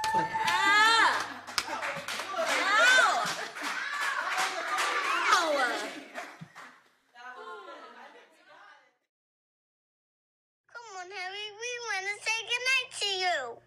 Ah! Ow! Ow! Come on, Harry. We want to say goodnight to you.